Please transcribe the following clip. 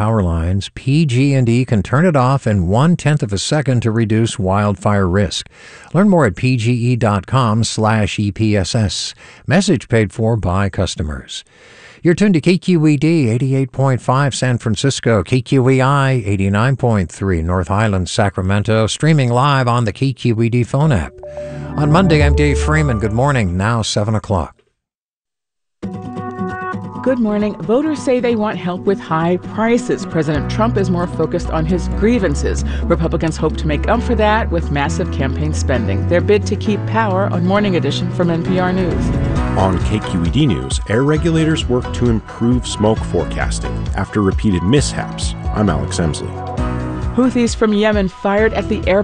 power lines, PG&E can turn it off in 1/10 of a second to reduce wildfire risk. Learn more at pge.com/EPSS. Message paid for by customers. You're tuned to KQED 88.5 San Francisco, KQEI 89.3 North Highlands, Sacramento, streaming live on the KQED phone app. On Monday, I'm Dave Freeman. Good morning, now 7 o'clock. Good morning. Voters say they want help with high prices. President Trump is more focused on his grievances. Republicans hope to make up for that with massive campaign spending. Their bid to keep power on Morning Edition from NPR News. On KQED News, air regulators work to improve smoke forecasting after repeated mishaps. I'm Alex Emsley. Houthis from Yemen fired at the airport